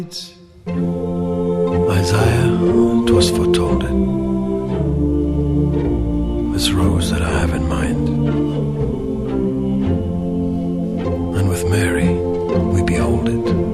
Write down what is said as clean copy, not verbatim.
Isaiah, 'twas foretold it, this rose that I have in mind, and with Mary we behold it.